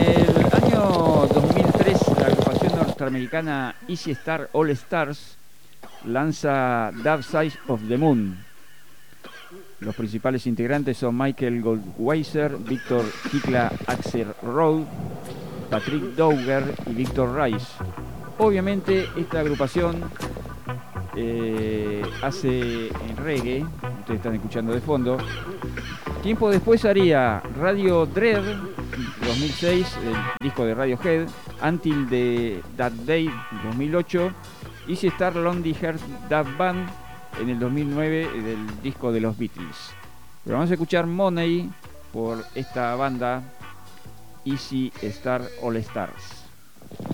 el año 2003, la agrupación norteamericana Easy Star All Stars lanza Dark Side of the Moon. Los principales integrantes son Michael Goldwasser, Víctor Kikla Axelrod, Patrick Dowger y Víctor Rice. Obviamente esta agrupación hace reggae, ustedes están escuchando de fondo. Tiempo después haría Radio Dread 2006, el disco de Radiohead, Until That Day 2008, Easy Star Lonely Heart That Band en el 2009 del disco de los Beatles. Pero vamos a escuchar Money por esta banda Easy Star All Stars.